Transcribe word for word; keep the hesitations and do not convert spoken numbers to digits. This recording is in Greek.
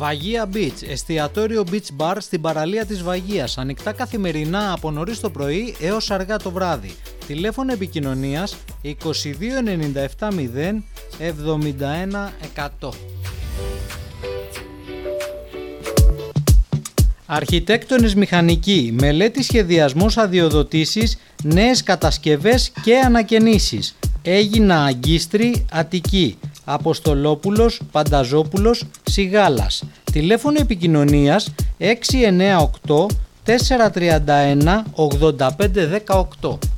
Βαγία Beach, εστιατόριο beach bar στην παραλία της Βαγίας, ανοιχτά καθημερινά από νωρίς το πρωί έως αργά το βράδυ. Τηλέφωνο επικοινωνίας είκοσι δύο ενενήντα επτά μηδέν εβδομήντα ένα εκατό. Αρχιτέκτονες μηχανικοί, μελέτη σχεδιασμός αδειοδοτήσεις, νέες κατασκευές και ανακαινήσεις. Έγινα Αγκίστρη, Αττική, Αποστολόπουλος, Πανταζόπουλος, Σιγάλας. Τηλέφωνο επικοινωνίας έξι εννιά οκτώ τέσσερα τρία ένα ογδόντα πέντε δεκαοκτώ.